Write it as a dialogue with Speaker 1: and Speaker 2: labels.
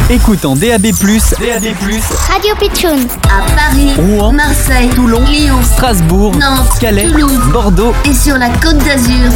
Speaker 1: Écoute en DAB+,
Speaker 2: Radio Pitchoun.
Speaker 3: À Paris,
Speaker 1: Rouen,
Speaker 3: Marseille,
Speaker 1: Toulon,
Speaker 3: Lyon,
Speaker 1: Strasbourg,
Speaker 3: Nantes,
Speaker 1: Calais,
Speaker 3: Toulouse,
Speaker 1: Bordeaux
Speaker 3: et sur la Côte d'Azur,